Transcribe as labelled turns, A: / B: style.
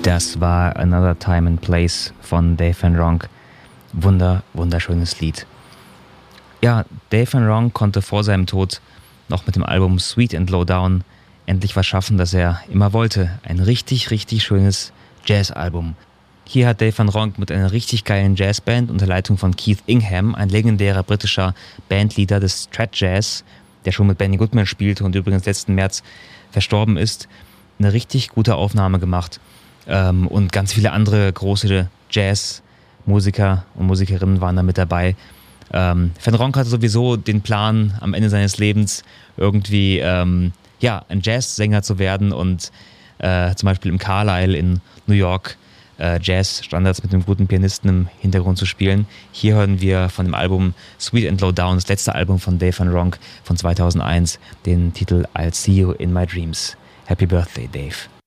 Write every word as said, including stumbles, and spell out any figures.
A: Das war Another Time and Place von Dave Van Ronk. Wunder, wunderschönes Lied. Ja, Dave Van Ronk konnte vor seinem Tod noch mit dem Album Sweet and Low Down endlich was schaffen, das er immer wollte. Ein richtig, richtig schönes Jazzalbum. Hier hat Dave Van Ronk mit einer richtig geilen Jazzband unter Leitung von Keith Ingham, ein legendärer britischer Bandleader des Strat Jazz, der schon mit Benny Goodman spielte und übrigens letzten März verstorben ist, eine richtig gute Aufnahme gemacht. Ähm, und ganz viele andere große Jazzmusiker und Musikerinnen waren da mit dabei. Ähm, Van Ronk hatte sowieso den Plan, am Ende seines Lebens irgendwie ähm, ja, ein Jazzsänger zu werden und äh, zum Beispiel im Carlisle in New York äh, Jazzstandards mit einem guten Pianisten im Hintergrund zu spielen. Hier hören wir von dem Album Sweet and Low Down, das letzte Album von Dave Van Ronk von zweitausendeins, den Titel I'll See You in My Dreams. Happy Birthday, Dave.